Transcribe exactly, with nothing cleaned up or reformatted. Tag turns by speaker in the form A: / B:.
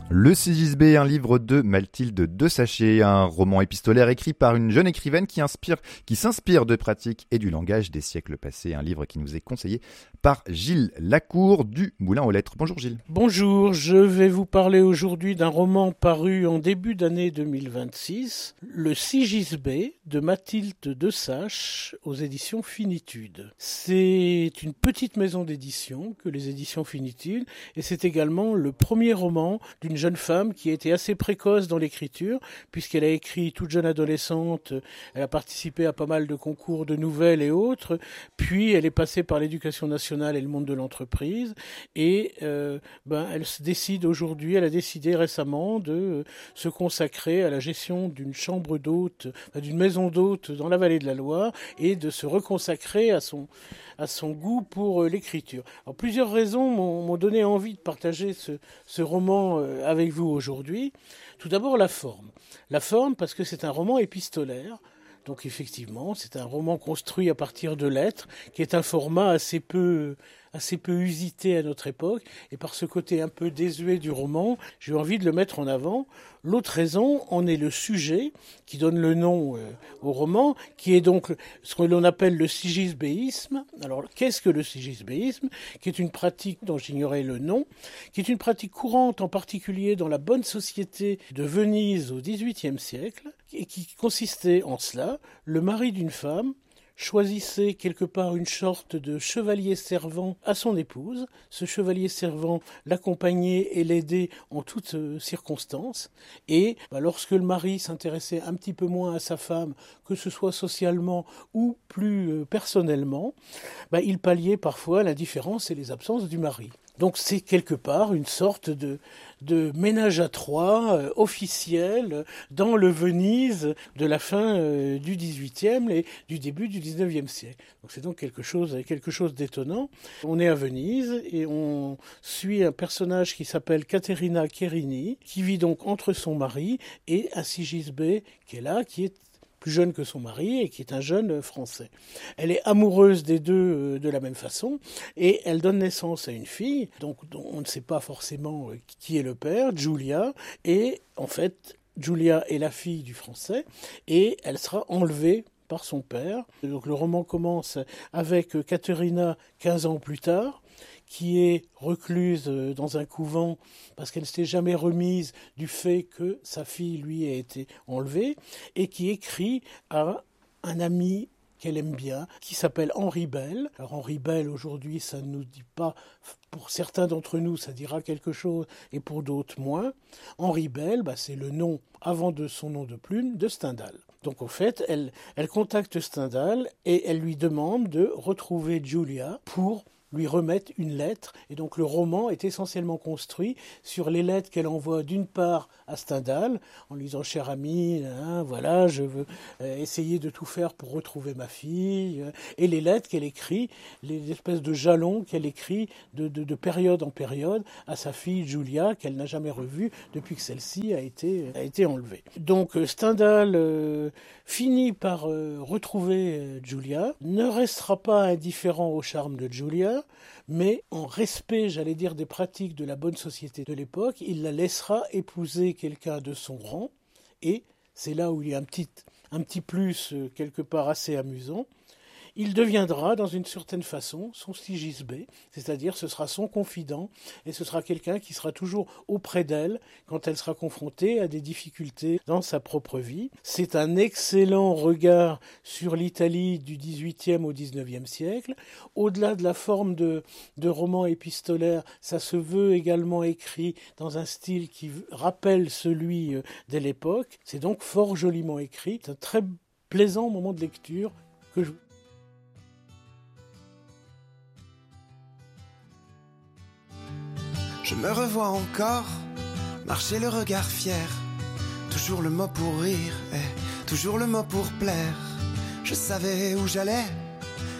A: Le Sigisbée, un livre de Mathilde de Sachet, un roman épistolaire écrit par une jeune écrivaine qui inspire, qui s'inspire de pratiques et du langage des siècles passés. Un livre qui nous est conseillé par Gilles Lacour du Moulin aux Lettres. Bonjour Gilles.
B: Bonjour, je vais vous parler aujourd'hui d'un roman paru en début d'année deux mille vingt-six, Le Sigisbée de Mathilde de Sachet aux éditions Finitude. C'est une petite maison d'édition que les éditions Finitude et c'est également le premier roman d'une jeune femme qui a été assez précoce dans l'écriture, puisqu'elle a écrit toute jeune adolescente, elle a participé à pas mal de concours de nouvelles et autres, puis elle est passée par l'éducation nationale et le monde de l'entreprise, et euh, ben, elle se décide aujourd'hui, elle a décidé récemment de euh, se consacrer à la gestion d'une chambre d'hôte, enfin, d'une maison d'hôte dans la vallée de la Loire, et de se reconsacrer à son, à son goût pour euh, l'écriture. Alors, plusieurs raisons m'ont, m'ont donné envie de partager ce, ce roman euh, avec vous aujourd'hui. Tout d'abord, la forme. La forme parce que c'est un roman épistolaire. Donc effectivement, c'est un roman construit à partir de lettres, qui est un format assez peu, assez peu usité à notre époque. Et par ce côté un peu désuet du roman, j'ai eu envie de le mettre en avant. L'autre raison en est le sujet, qui donne le nom euh, au roman, qui est donc ce que l'on appelle le sigisbéisme. Alors, qu'est-ce que le sigisbéisme ? Qui est une pratique dont j'ignorais le nom, qui est une pratique courante, en particulier dans la bonne société de Venise au dix-huitième siècle, et qui consistait en cela. Le mari d'une femme choisissait quelque part une sorte de chevalier servant à son épouse. Ce chevalier servant l'accompagnait et l'aidait en toutes circonstances. Et bah, lorsque le mari s'intéressait un petit peu moins à sa femme, que ce soit socialement ou plus euh, personnellement, bah, il palliait parfois l'indifférence et les absences du mari. Donc c'est quelque part une sorte de, de ménage à trois euh, officiel dans le Venise de la fin euh, du dix-huitième et du début du dix-neuvième siècle. Donc c'est donc quelque chose, quelque chose d'étonnant. On est à Venise et on suit un personnage qui s'appelle Caterina Cherini, qui vit donc entre son mari et un Sigisbée qui est là, qui est plus jeune que son mari et qui est un jeune Français. Elle est amoureuse des deux de la même façon et elle donne naissance à une fille, donc on ne sait pas forcément qui est le père, Giulia, et en fait Giulia est la fille du Français et elle sera enlevée par son père. Donc le roman commence avec Caterina quinze ans plus tard, qui est recluse dans un couvent parce qu'elle ne s'était jamais remise du fait que sa fille lui a été enlevée, et qui écrit à un ami qu'elle aime bien, qui s'appelle Henri Belle. Alors Henri Belle, aujourd'hui, ça ne nous dit pas, pour certains d'entre nous, ça dira quelque chose, et pour d'autres moins. Henri Belle, bah, c'est le nom, avant de son nom de plume, de Stendhal. Donc en fait, elle, elle contacte Stendhal et elle lui demande de retrouver Giulia pour lui remettre une lettre. Et donc le roman est essentiellement construit sur les lettres qu'elle envoie d'une part à Stendhal, en lui disant « Cher ami, hein, voilà, je veux euh, essayer de tout faire pour retrouver ma fille. » Et les lettres qu'elle écrit, les espèces de jalons qu'elle écrit de, de, de période en période à sa fille Giulia, qu'elle n'a jamais revue depuis que celle-ci a été, a été enlevée. Donc Stendhal euh, finit par euh, retrouver euh, Giulia, ne restera pas indifférent au charme de Giulia, mais en respect, j'allais dire, des pratiques de la bonne société de l'époque, il la laissera épouser quelqu'un de son rang, et c'est là où il y a un petit, un petit plus quelque part assez amusant. Il deviendra, dans une certaine façon, son sigisbée, c'est-à-dire ce sera son confident, et ce sera quelqu'un qui sera toujours auprès d'elle quand elle sera confrontée à des difficultés dans sa propre vie. C'est un excellent regard sur l'Italie du dix-huitième au dix-neuvième siècle. Au-delà de la forme de, de roman épistolaire, ça se veut également écrit dans un style qui rappelle celui de l'époque. C'est donc fort joliment écrit. C'est un très plaisant moment de lecture que je
C: Je me revois encore, marcher le regard fier, toujours le mot pour rire, et toujours le mot pour plaire. Je savais où j'allais,